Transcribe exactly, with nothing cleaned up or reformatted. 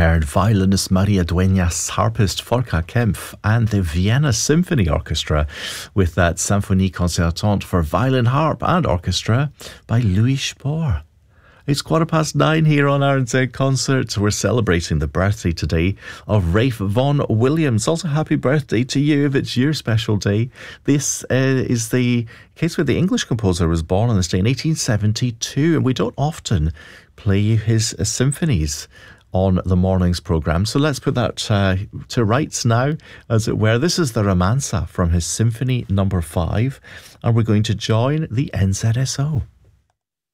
heard violinist Maria Dueñas, harpist Volker Kempf, and the Vienna Symphony Orchestra with that Symphonie Concertante for violin, harp and orchestra by Louis Spohr. It's quarter past nine here on R N Z Concert. We're celebrating the birthday today of Ralph Vaughan Williams. Also, happy birthday to you if it's your special day. This uh, is the case where the English composer was born on this day in eighteen seventy-two, and we don't often play his uh, symphonies on the morning's programme. So let's put that uh, to rights now, as it were. This is the Romanza from his Symphony Number five, and we're going to join the N Z S O.